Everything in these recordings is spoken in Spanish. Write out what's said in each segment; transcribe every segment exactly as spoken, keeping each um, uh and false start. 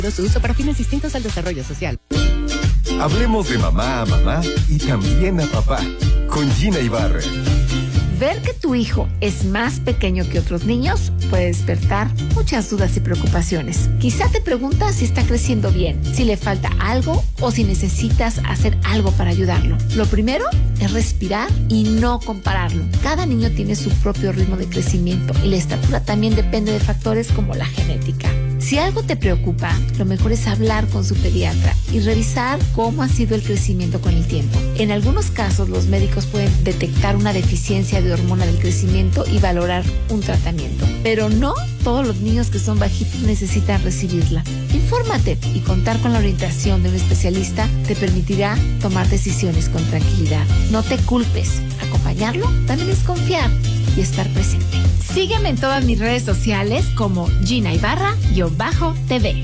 Su uso para fines distintos al desarrollo social. Hablemos de mamá a mamá y también a papá con Gina Ibarra. Ver que tu hijo es más pequeño que otros niños puede despertar muchas dudas y preocupaciones. Quizá te preguntas si está creciendo bien, si le falta algo o si necesitas hacer algo para ayudarlo. Lo primero es respirar y no compararlo. Cada niño tiene su propio ritmo de crecimiento y la estatura también depende de factores como la genética. Si algo te preocupa, lo mejor es hablar con su pediatra y revisar cómo ha sido el crecimiento con el tiempo. En algunos casos, los médicos pueden detectar una deficiencia de hormona del crecimiento y valorar un tratamiento. Pero no todos los niños que son bajitos necesitan recibirla. Infórmate y contar con la orientación de un especialista te permitirá tomar decisiones con tranquilidad. No te culpes. Acompañarlo también es confiar y estar presente. Sígueme en todas mis redes sociales como Gina Ibarra-T V.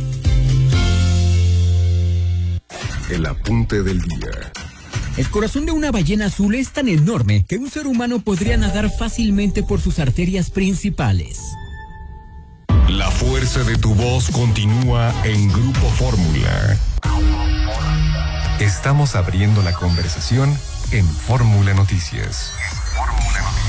El apunte del día. El corazón de una ballena azul es tan enorme que un ser humano podría nadar fácilmente por sus arterias principales. La fuerza de tu voz continúa en Grupo Fórmula. Estamos abriendo la conversación en Fórmula Noticias. Fórmula Noticias.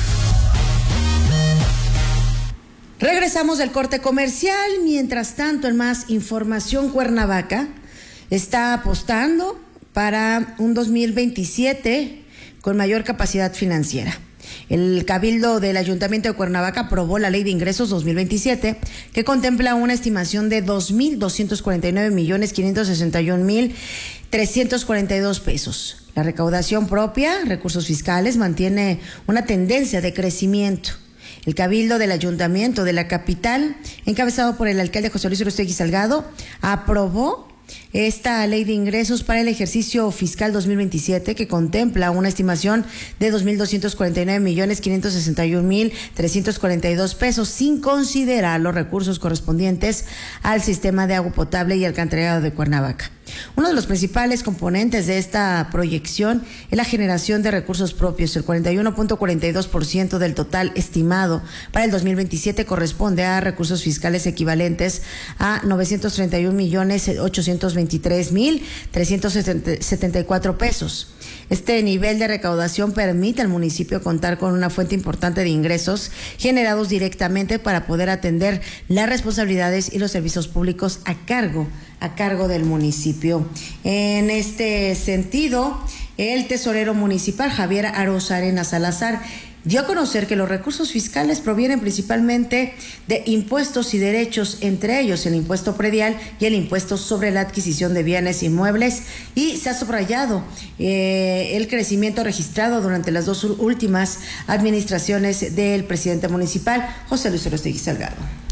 Regresamos del corte comercial. Mientras tanto, en más información, Cuernavaca está apostando para un dos mil veintisiete con mayor capacidad financiera. El Cabildo del Ayuntamiento de Cuernavaca aprobó la Ley de Ingresos dos mil veintisiete, que contempla una estimación de dos mil doscientos cuarenta y nueve millones quinientos sesenta y un mil trescientos cuarenta y dos pesos. La recaudación propia, recursos fiscales, mantiene una tendencia de crecimiento. El Cabildo del Ayuntamiento de la capital, encabezado por el alcalde José Luis Orostegui Salgado, aprobó esta ley de ingresos para el ejercicio fiscal dos mil veintisiete, que contempla una estimación de dos mil doscientos cuarenta y nueve millones quinientos sesenta y un mil trescientos cuarenta y dos pesos, sin considerar los recursos correspondientes al sistema de agua potable y alcantarillado de Cuernavaca. Uno de los principales componentes de esta proyección es la generación de recursos propios. El cuarenta y uno punto cuarenta y dos por ciento del total estimado para el dos mil veintisiete corresponde a recursos fiscales equivalentes a novecientos treinta y un millones ochocientos veintitrés mil trescientos setenta y cuatro pesos. Este nivel de recaudación permite al municipio contar con una fuente importante de ingresos generados directamente para poder atender las responsabilidades y los servicios públicos a cargo, a cargo del municipio. En este sentido, el tesorero municipal Javier Arozarena Salazar dio a conocer que los recursos fiscales provienen principalmente de impuestos y derechos, entre ellos el impuesto predial y el impuesto sobre la adquisición de bienes inmuebles, y se ha subrayado eh, el crecimiento registrado durante las dos últimas administraciones del presidente municipal, José Luis Orostegui Salgado.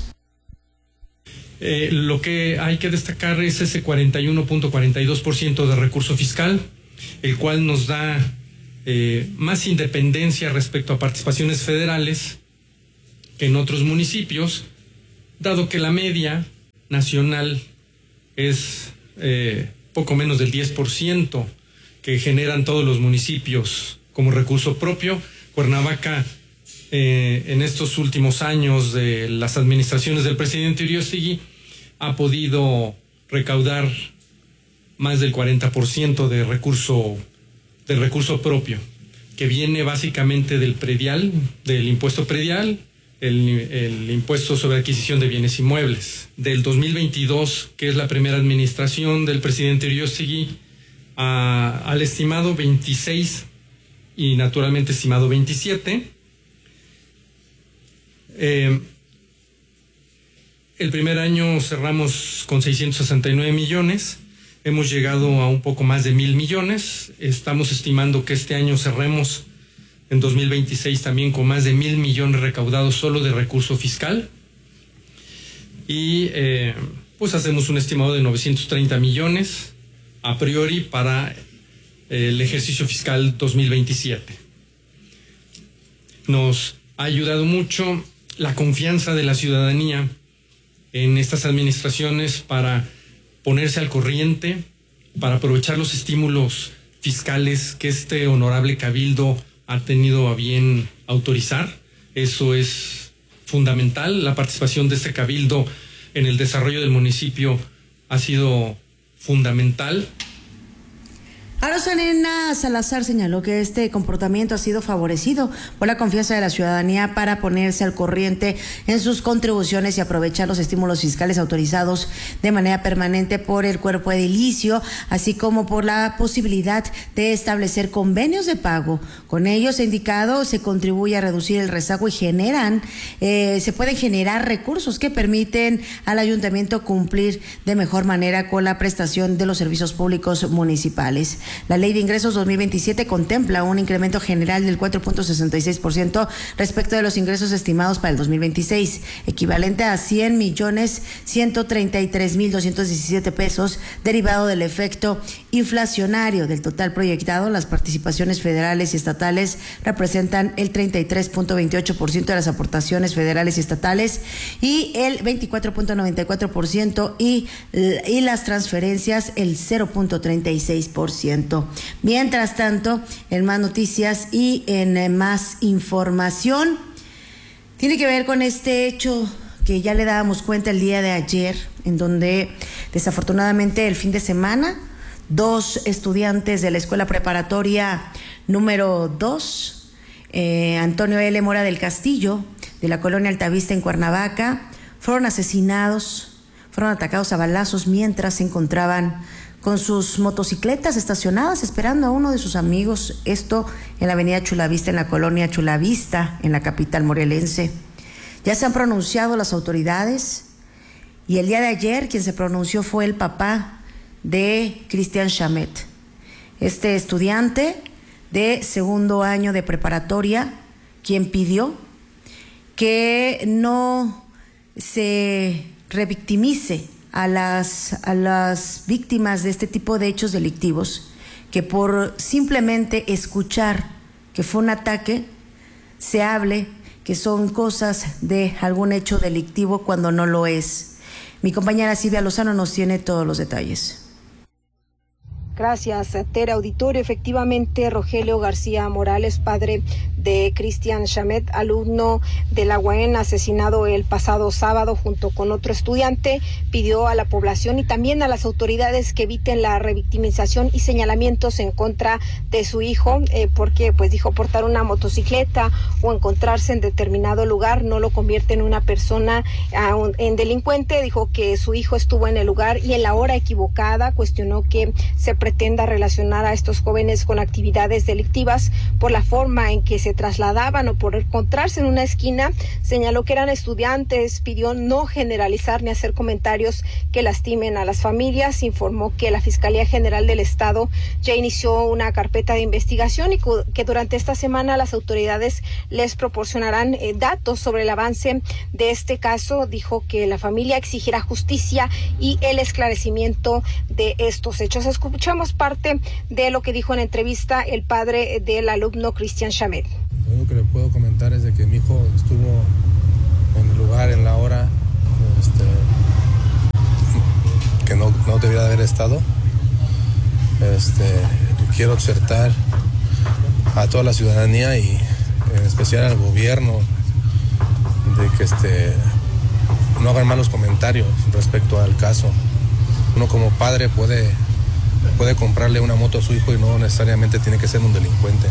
Eh, lo que hay que destacar es ese cuarenta y uno punto cuarenta y dos por ciento de recurso fiscal, el cual nos da Eh, más independencia respecto a participaciones federales que en otros municipios, dado que la media nacional es eh, poco menos del diez por ciento que generan todos los municipios como recurso propio. Cuernavaca, eh, en estos últimos años de las administraciones del presidente Uriostegui, ha podido recaudar más del cuarenta por ciento de recurso del recurso propio, que viene básicamente del predial, del impuesto predial, el, el impuesto sobre adquisición de bienes inmuebles. Del dos mil veintidós, que es la primera administración del presidente Uriostegui, a, al estimado veintiséis y naturalmente estimado veintisiete. Eh, el primer año cerramos con seiscientos sesenta y nueve millones. Hemos llegado a un poco más de mil millones. Estamos estimando que este año cerremos en dos mil veintiséis también con más de mil millones recaudados solo de recurso fiscal. Y eh, pues hacemos un estimado de novecientos treinta millones a priori para el ejercicio fiscal dos mil veintisiete. Nos ha ayudado mucho la confianza de la ciudadanía en estas administraciones para ponerse al corriente, para aprovechar los estímulos fiscales que este honorable cabildo ha tenido a bien autorizar. Eso es fundamental. La participación de este cabildo en el desarrollo del municipio ha sido fundamental. Arosanena Salazar señaló que este comportamiento ha sido favorecido por la confianza de la ciudadanía para ponerse al corriente en sus contribuciones y aprovechar los estímulos fiscales autorizados de manera permanente por el cuerpo edilicio, así como por la posibilidad de establecer convenios de pago. Con ellos, ha indicado, se contribuye a reducir el rezago y generan, eh, se pueden generar recursos que permiten al ayuntamiento cumplir de mejor manera con la prestación de los servicios públicos municipales. La Ley de Ingresos dos mil veintisiete contempla un incremento general del cuatro punto sesenta y seis por ciento respecto de los ingresos estimados para el dos mil veintiséis, equivalente a cien millones ciento treinta y tres mil doscientos diecisiete pesos, derivado del efecto inflacionario. Del total proyectado, las participaciones federales y estatales representan el treinta y tres punto veintiocho por ciento de las aportaciones federales y estatales y el veinticuatro punto noventa y cuatro por ciento y, y las transferencias el cero punto treinta y seis por ciento. Mientras tanto, en más noticias y en más información, tiene que ver con este hecho que ya le dábamos cuenta el día de ayer, en donde desafortunadamente el fin de semana, dos estudiantes de la escuela preparatoria número dos, eh, Antonio L. Mora del Castillo, de la colonia Altavista en Cuernavaca, fueron asesinados, fueron atacados a balazos mientras se encontraban con sus motocicletas estacionadas esperando a uno de sus amigos, esto en la avenida Chulavista, en la colonia Chulavista, en la capital morelense. Ya se han pronunciado las autoridades y el día de ayer quien se pronunció fue el papá de Cristian Chamet, este estudiante de segundo año de preparatoria, quien pidió que no se revictimice a las, a las víctimas de este tipo de hechos delictivos, que por simplemente escuchar que fue un ataque, se hable que son cosas de algún hecho delictivo cuando no lo es. Mi compañera Silvia Lozano nos tiene todos los detalles. Gracias, Tere. Auditorio. Efectivamente, Rogelio García Morales, padre de Cristian Chamet, alumno de la U A M, asesinado el pasado sábado junto con otro estudiante, pidió a la población y también a las autoridades que eviten la revictimización y señalamientos en contra de su hijo, eh, porque pues dijo portar una motocicleta o encontrarse en determinado lugar no lo convierte en una persona uh, un, en delincuente. Dijo que su hijo estuvo en el lugar y en la hora equivocada. Cuestionó que se pretenda relacionar a estos jóvenes con actividades delictivas por la forma en que se trasladaban o por encontrarse en una esquina. Señaló que eran estudiantes, pidió no generalizar ni hacer comentarios que lastimen a las familias. Informó que la Fiscalía General del Estado ya inició una carpeta de investigación y que durante esta semana las autoridades les proporcionarán eh, datos sobre el avance de este caso. Dijo que la familia exigirá justicia y el esclarecimiento de estos hechos. Escuchamos parte de lo que dijo en entrevista el padre del alumno Cristian Chamet. Lo único que le puedo comentar es de que mi hijo estuvo en el lugar, en la hora, este, que no, no debiera de haber estado. Este, quiero exhortar a toda la ciudadanía y en especial al gobierno de que este, no hagan malos comentarios respecto al caso. Uno como padre puede puede comprarle una moto a su hijo y no necesariamente tiene que ser un delincuente.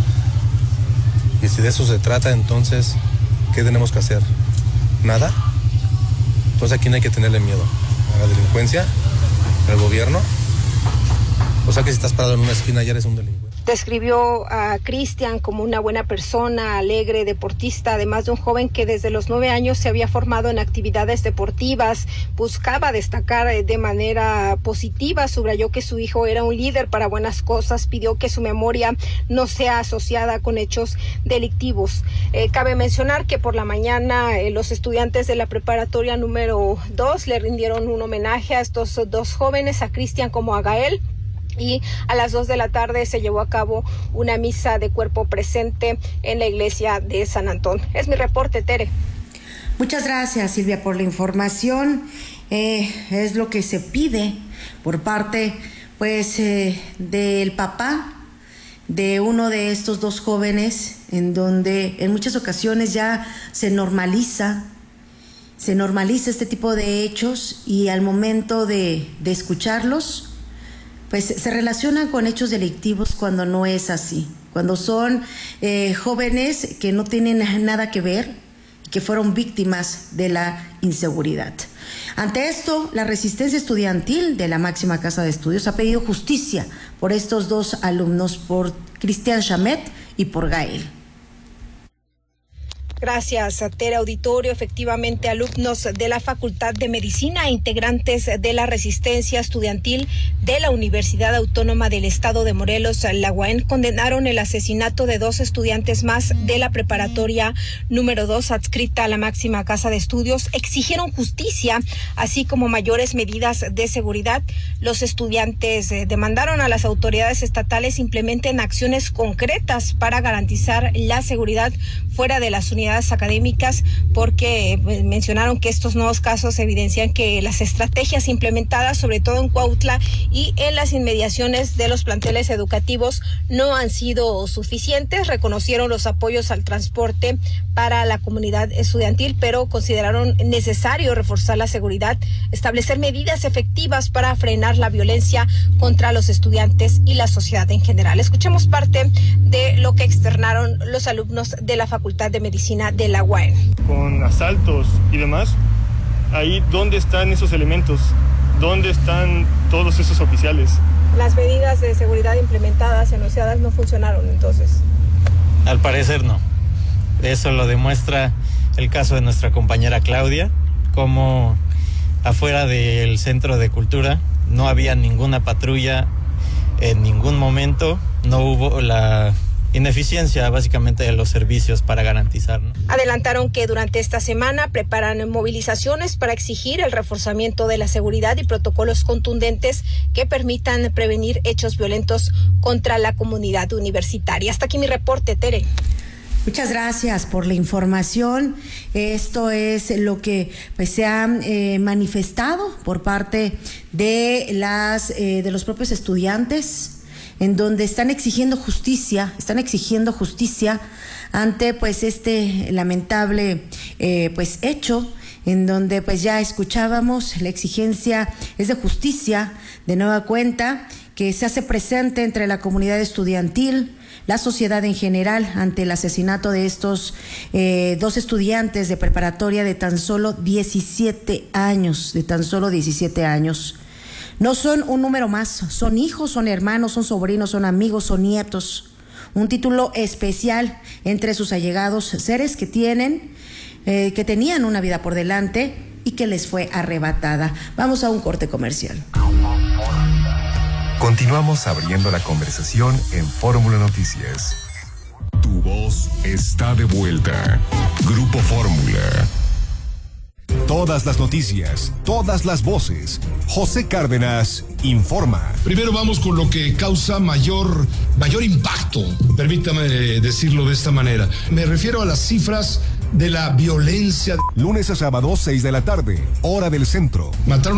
Y si de eso se trata, entonces, ¿qué tenemos que hacer? ¿Nada? Entonces, ¿a quién hay que tenerle miedo? ¿A la delincuencia? ¿Al gobierno? O sea que si estás parado en una esquina ya eres un delincuente. Describió a Cristian como una buena persona, alegre, deportista, además de un joven que desde los nueve años se había formado en actividades deportivas, buscaba destacar de manera positiva, subrayó que su hijo era un líder para buenas cosas, pidió que su memoria no sea asociada con hechos delictivos. Eh, cabe mencionar que por la mañana eh, los estudiantes de la preparatoria número dos le rindieron un homenaje a estos dos jóvenes, a Cristian como a Gael. Y a las dos de la tarde se llevó a cabo una misa de cuerpo presente en la iglesia de San Antón. Es mi reporte, Tere. Muchas gracias, Silvia, por la información. Eh, es lo que se pide por parte, pues, eh, del papá de uno de estos dos jóvenes, en donde en muchas ocasiones ya se normaliza, se normaliza este tipo de hechos y al momento de, de escucharlos, pues se relacionan con hechos delictivos cuando no es así, cuando son eh, jóvenes que no tienen nada que ver, que fueron víctimas de la inseguridad. Ante esto, la resistencia estudiantil de la máxima casa de estudios ha pedido justicia por estos dos alumnos, por Cristian Shamet y por Gael. Gracias, Tere. Auditorio. Efectivamente, alumnos de la Facultad de Medicina e integrantes de la resistencia estudiantil de la Universidad Autónoma del Estado de Morelos, la U A M, condenaron el asesinato de dos estudiantes más de la preparatoria número dos adscrita a la máxima casa de estudios. Exigieron justicia, así como mayores medidas de seguridad. Los estudiantes eh, demandaron a las autoridades estatales implementen acciones concretas para garantizar la seguridad fuera de las unidades académicas, porque pues, mencionaron que estos nuevos casos evidencian que las estrategias implementadas, sobre todo en Cuautla y en las inmediaciones de los planteles educativos, no han sido suficientes. Reconocieron los apoyos al transporte para la comunidad estudiantil, pero consideraron necesario reforzar la seguridad, establecer medidas efectivas para frenar la violencia contra los estudiantes y la sociedad en general. Escuchemos parte de lo que externaron los alumnos de la Facultad de Medicina de la U A M. Con asaltos y demás, ahí ¿dónde están esos elementos? ¿Dónde están todos esos oficiales? Las medidas de seguridad implementadas, anunciadas, no funcionaron entonces. Al parecer no. Eso lo demuestra el caso de nuestra compañera Claudia, como afuera del centro de cultura no había ninguna patrulla en ningún momento, no hubo la ineficiencia básicamente de los servicios para garantizar, ¿no? Adelantaron que durante esta semana preparan movilizaciones para exigir el reforzamiento de la seguridad y protocolos contundentes que permitan prevenir hechos violentos contra la comunidad universitaria. Hasta aquí mi reporte, Tere. Muchas gracias por la información. Esto es lo que pues, se ha eh, manifestado por parte de las eh, de los propios estudiantes, en donde están exigiendo justicia, están exigiendo justicia ante pues este lamentable eh, pues hecho, en donde pues ya escuchábamos, la exigencia es de justicia, de nueva cuenta, que se hace presente entre la comunidad estudiantil, la sociedad en general, ante el asesinato de estos eh, dos estudiantes de preparatoria de tan solo diecisiete años, de tan solo diecisiete años. No son un número más, son hijos, son hermanos, son sobrinos, son amigos, son nietos. Un título especial entre sus allegados, seres que tienen, eh, que tenían una vida por delante y que les fue arrebatada. Vamos a un corte comercial. Continuamos abriendo la conversación en Fórmula Noticias. Tu voz está de vuelta. Grupo Fórmula. Todas las noticias, todas las voces. José Cárdenas informa. Primero vamos con lo que causa mayor, mayor impacto, permítame decirlo de esta manera. Me refiero a las cifras de la violencia. Lunes a sábado, seis de la tarde, hora del centro. Mataron